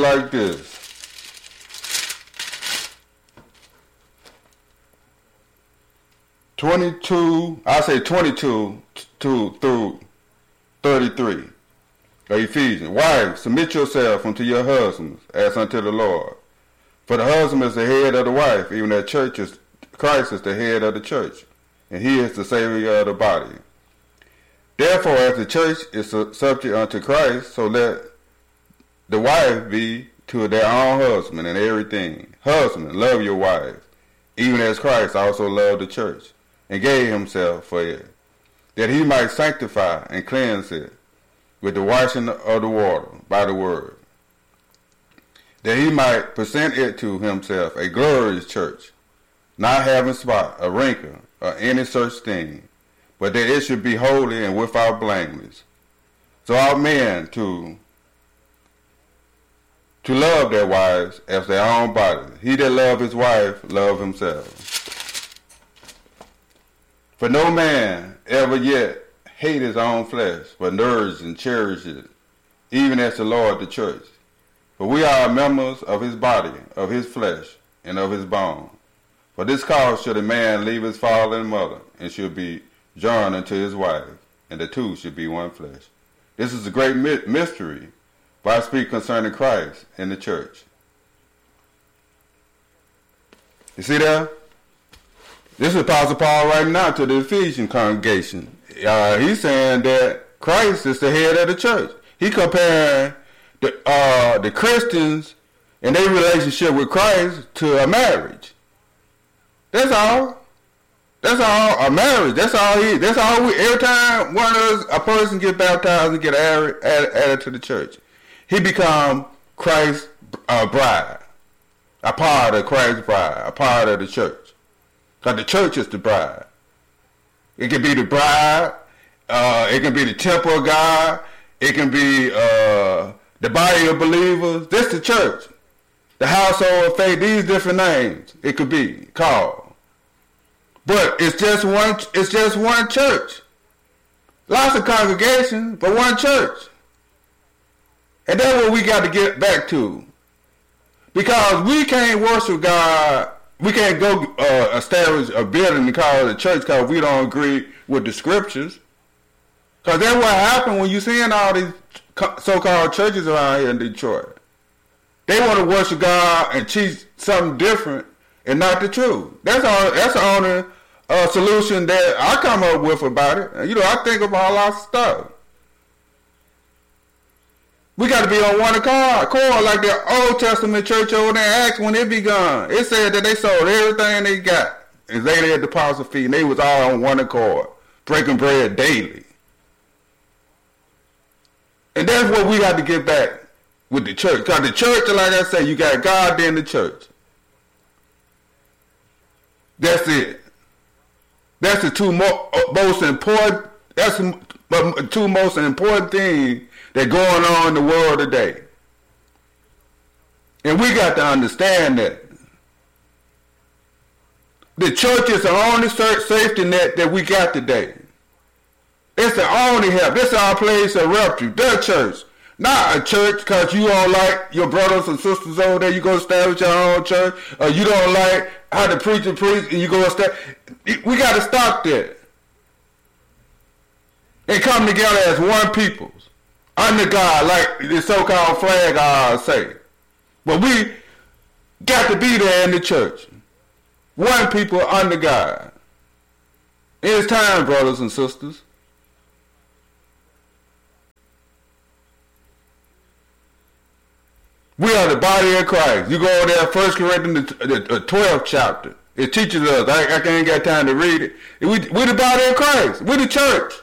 like this. I say 22 through 33. Ephesians. Wives, submit yourself unto your husbands as unto the Lord. For the husband is the head of the wife, even as Christ is the head of the church, and he is the Savior of the body. Therefore, as the church is subject unto Christ, so let the wife be to their own husband in everything. Husband, love your wife, even as Christ also loved the church, and gave himself for it, that he might sanctify and cleanse it with the washing of the water by the word, that he might present it to himself a glorious church, not having spot, or wrinkle, or any such thing, but that it should be holy and without blameless. So ought men to love their wives as their own bodies. He that love his wife, love himself. For no man ever yet hate his own flesh, but nourishes and cherishes it, even as the Lord the church. For we are members of his body, of his flesh, and of his bone. For this cause should a man leave his father and mother, and should be joined unto his wife, and the two should be one flesh. This is a great mystery, but I speak concerning Christ and the church. You see that? This is Apostle Paul writing now to the Ephesian congregation. He's saying that Christ is the head of the church. He comparing the Christians and their relationship with Christ to a marriage. That's all. That's all. A marriage. That's all. Every time a person gets baptized and get added to the church, he become Christ's bride, a part of Christ's bride, a part of the church. Because the church is the bride. It can be the bride. It can be the temple of God. It can be the body of believers. This is the church. The household of faith. These different names it could be called. But it's just one. It's just one church. Lots of congregations, but one church. And that's what we got to get back to. Because we can't worship God. We can't go establish a building and call it a church because we don't agree with the scriptures. Because that's what happened when you seeing all these so-called churches around here in Detroit. They want to worship God and teach something different and not the truth. That's all. That's the only solution that I come up with about it. You know, I think about a lot of stuff. We got to be on one accord like the Old Testament church over there in Acts when it begun. It said that they sold everything they got and laid their deposit fee, and they was all on one accord, breaking bread daily. And that's what we got to get back with the church. Because the church, like I say, you got God in the church. That's it. That's the two most important. That's the two most important things that going on in the world today. And we got to understand that. The church is the only safety net that we got today. It's the only help. This is our place of refuge. The church. Not a church because you don't like your brothers and sisters over there. You go establish your own church. Or you don't like how the preacher preach and you go establish. We got to stop that. And come together as one people. Under God, like the so-called flag say. But we got to be there in the church. One people under God. It's time, brothers and sisters. We are the body of Christ. You go over there, 1 Corinthians, the 12th chapter. It teaches us. I ain't got time to read it. We're the body of Christ. We're the church.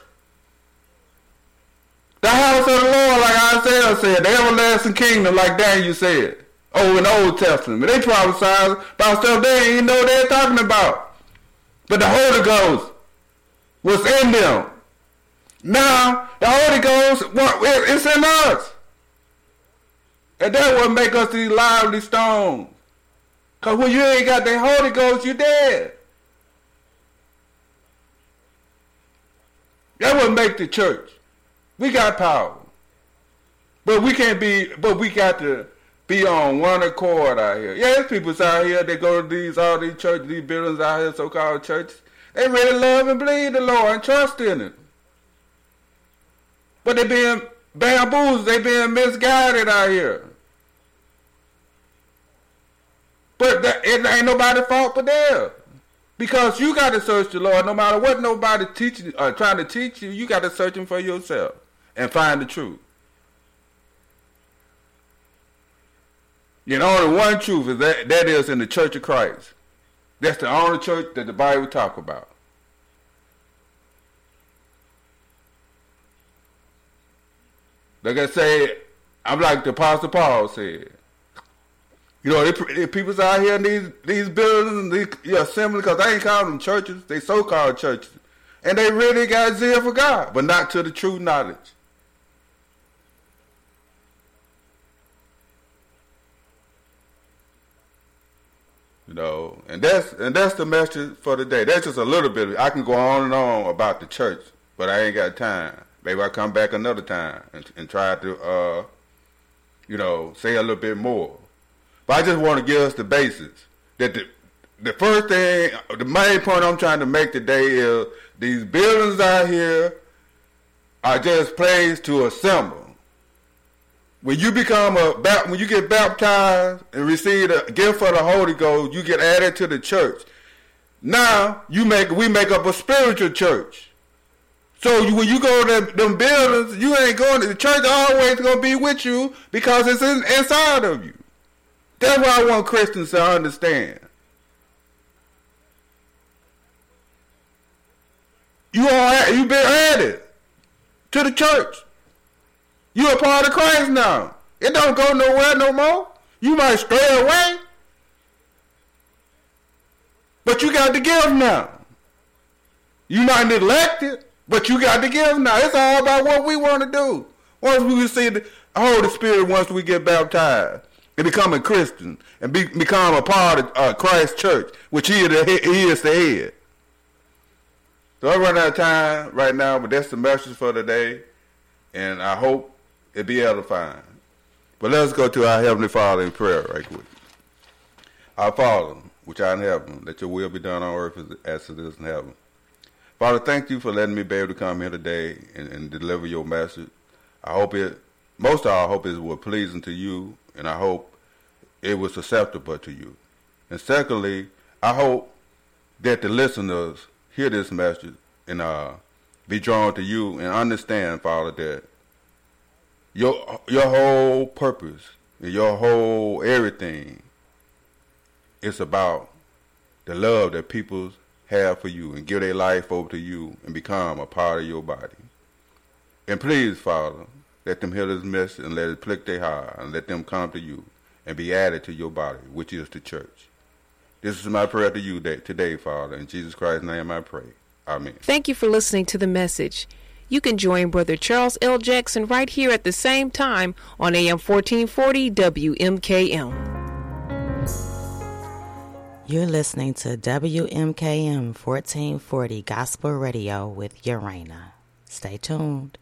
The house of the Lord, like Isaiah said, the everlasting kingdom, like Daniel said, in the Old Testament. They prophesied about stuff they didn't even know they were talking about. But the Holy Ghost was in them. Now, the Holy Ghost, it's in us. And that would make us these lively stones. Because when you ain't got the Holy Ghost, you're dead. That would make the church. We got power. But we got to be on one accord out here. Yeah, there's people out here that go to all these churches, these buildings out here, so-called churches. They really love and believe the Lord and trust in it. But they being bamboozled, they being misguided out here. But it ain't nobody's fault but theirs. Because you got to search the Lord. No matter what nobody teaching or trying to teach you, you got to search him for yourself and find the truth. You know, only one truth is that is in the Church of Christ. That's the only church that the Bible talk about. Like I say, I'm like the Apostle Paul said. You know, people's out here in these buildings, these assemblies, because I ain't calling them churches, they so-called churches. And they really got zeal for God, but not to the true knowledge. You know, and that's the message for today. That's just a little bit. I can go on and on about the church, but I ain't got time. Maybe I'll come back another time and try to, say a little bit more. But I just want to give us the basics. That the first thing, the main point I'm trying to make today is these buildings out here are just places to assemble. When you when you get baptized and receive the gift of the Holy Ghost, you get added to the church. Now we make up a spiritual church. So when you go to them buildings, you ain't going to the church. Always going to be with you because it's inside of you. That's what I want Christians to understand. You've been added to the church. You're a part of Christ now. It don't go nowhere no more. You might stray away, but you got to give now. You might neglect it, but you got to give now. It's all about what we want to do. Once we receive the Holy Spirit, once we get baptized and become a Christian and become a part of Christ's church, which he is the head. So I run out of time right now, but that's the message for today, and I hope it be edifying. But let's go to our Heavenly Father in prayer right quick. Our Father, which art in heaven, let your will be done on earth as it is in heaven. Father, thank you for letting me be able to come here today and deliver your message. Most of all, I hope it was pleasing to you, and I hope it was acceptable to you. And secondly, I hope that the listeners hear this message and be drawn to you and understand, Father, that your whole purpose and your whole everything is about the love that people have for you and give their life over to you and become a part of your body. And please, Father, let them hear this message and let it prick their heart and let them come to you and be added to your body, which is the church. This is my prayer to you today, Father. In Jesus Christ's name I pray. Amen. Thank you for listening to the message. You can join Brother Charles L. Jackson right here at the same time on AM 1440 WMKM. You're listening to WMKM 1440 Gospel Radio with Urana. Stay tuned.